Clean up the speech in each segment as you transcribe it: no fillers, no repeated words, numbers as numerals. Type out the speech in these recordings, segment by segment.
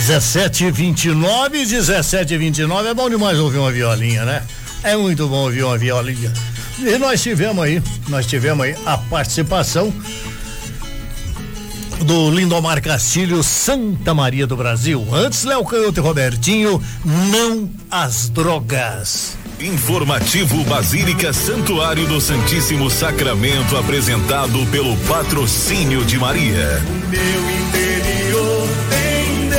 17h29, é bom demais ouvir uma violinha, né? É muito bom ouvir uma violinha. E nós tivemos aí a participação do Lindomar Castilho, Santa Maria do Brasil. Antes, Léo Canhoto e Robertinho, não às drogas. Informativo Basílica Santuário do Santíssimo Sacramento, apresentado pelo Patrocínio de Maria. Meu interior tem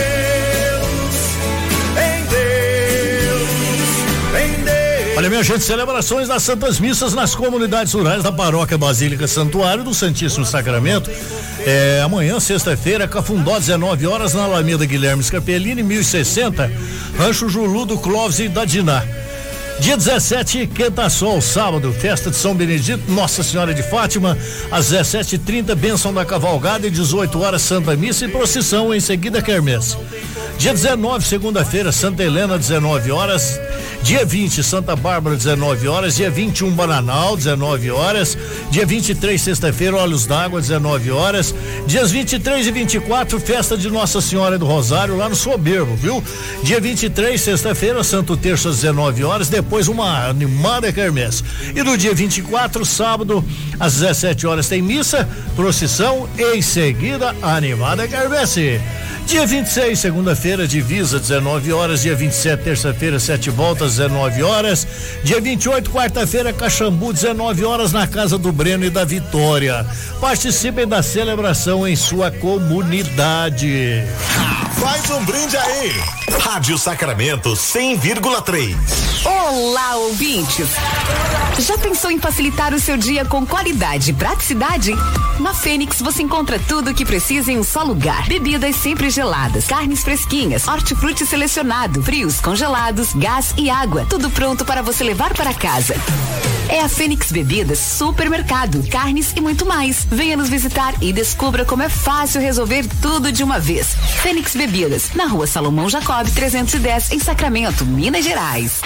Deus. Olha, minha gente, celebrações das Santas Missas nas comunidades rurais da Paróquia Basílica Santuário do Santíssimo Sacramento. Amanhã, sexta-feira, Cafundó, 19 horas, na Alameda Guilherme Scarpellini, 1060, Rancho Julu do Clóvis e da Diná. Dia 17, Quentasol, sábado, festa de São Benedito, Nossa Senhora de Fátima, às 17h30, bênção da cavalgada, e 18 horas, Santa Missa e procissão, em seguida, quermesse. Dia 19, segunda-feira, Santa Helena, 19 horas. Dia 20, Santa Bárbara, 19 horas. Dia 21, Bananal, 19 horas. Dia 23, sexta-feira, Olhos d'Água, 19 horas. Dias 23 e 24, festa de Nossa Senhora do Rosário, lá no Soberbo, viu? Dia 23, sexta-feira, Santo Terço, às 19 horas. Depois, uma animada quermesse. E no dia 24, sábado, às 17 horas, tem missa, procissão e, em seguida, animada quermesse. Dia 26, segunda-feira, Divisa, 19 horas. Dia 27, terça-feira, Sete Voltas, 19 horas. Dia 28, quarta-feira, Caxambu, 19 horas, na Casa do Breno e da Vitória. Participem da celebração em sua comunidade. Faz um brinde aí. Rádio Sacramento 100,3. Olá, ouvintes. Já pensou em facilitar o seu dia com qualidade e praticidade? Na Fênix você encontra tudo o que precisa em um só lugar. Bebidas sempre geladas, carnes fresquinhas, hortifruti selecionado, frios, congelados, gás e água. Tudo pronto para você levar para casa. É a Fênix Bebidas Supermercado, carnes e muito mais. Venha nos visitar e descubra como é fácil resolver tudo de uma vez. Fênix Bebidas, na Rua Salomão Jacob 310, em Sacramento, Minas Gerais.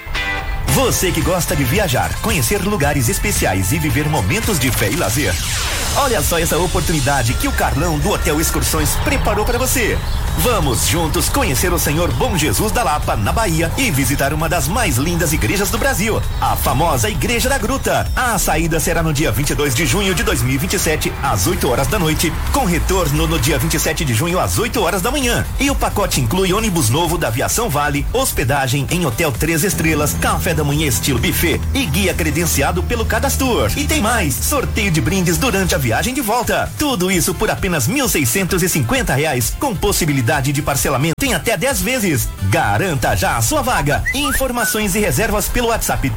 Você que gosta de viajar, conhecer lugares especiais e viver momentos de fé e lazer. Olha só essa oportunidade que o Carlão do Hotel Excursões preparou para você. Vamos juntos conhecer o Senhor Bom Jesus da Lapa, na Bahia, e visitar uma das mais lindas igrejas do Brasil, a famosa Igreja da Gruta. A saída será no dia 22 de junho de 2027, às 8 horas da noite, com retorno no dia 27 de junho, às 8 horas da manhã. E o pacote inclui ônibus novo da Aviação Vale, hospedagem em hotel 3 estrelas, café da manhã estilo buffet e guia credenciado pelo Cadastur. E tem mais, sorteio de brindes durante a viagem de volta. Tudo isso por apenas R$1.650, com possibilidade de parcelamento em até 10 vezes. Garanta já a sua vaga. Informações e reservas pelo WhatsApp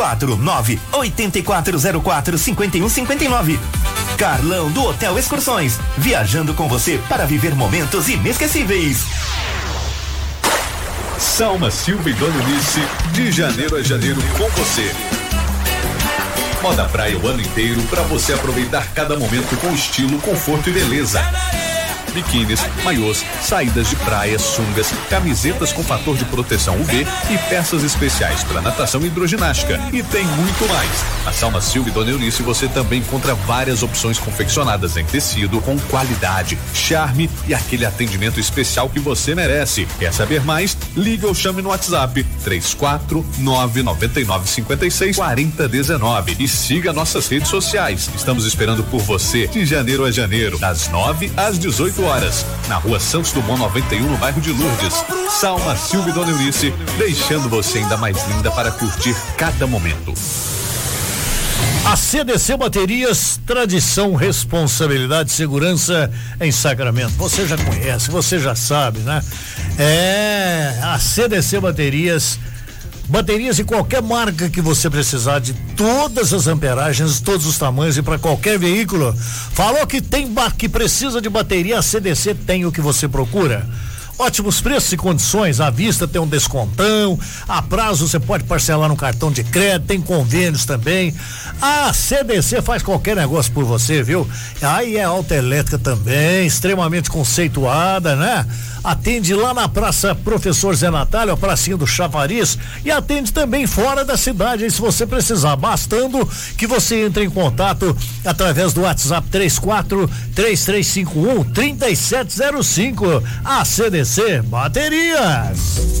349-8404-5159. Carlão do Hotel Excursões, viajando com você para viver momentos inesquecíveis. Salma Silva e Dona Eunice, de janeiro a janeiro com você. Moda praia o ano inteiro para você aproveitar cada momento com estilo, conforto e beleza. Biquínis, maiôs, saídas de praia, sungas, camisetas com fator de proteção UV e peças especiais para natação e hidroginástica. E tem muito mais. Na Salma Silva e Dona Eunice você também encontra várias opções confeccionadas em tecido com qualidade, charme e aquele atendimento especial que você merece. Quer saber mais? Liga ou chame no WhatsApp 34999564019 e siga nossas redes sociais. Estamos esperando por você de janeiro a janeiro, das 9 às 18 horas, na Rua Santos Dumont 91, no bairro de Lourdes. Salma Silva e Dona Eunice, deixando você ainda mais linda para curtir cada momento. A CDC Baterias, tradição, responsabilidade, segurança em Sacramento. Você já conhece, você já sabe, né? A CDC Baterias de qualquer marca que você precisar, de todas as amperagens, todos os tamanhos e para qualquer veículo. Falou que que precisa de bateria, a CDC tem o que você procura. Ótimos preços e condições, à vista tem um descontão, a prazo você pode parcelar no cartão de crédito, tem convênios também. A CDC faz qualquer negócio por você, viu? Aí é autoelétrica também, extremamente conceituada, né? Atende lá na Praça Professor Zé Natália, a pracinha do Chafariz, e atende também fora da cidade, aí se você precisar, bastando que você entre em contato através do WhatsApp 3433513705. A CDC JC Baterias.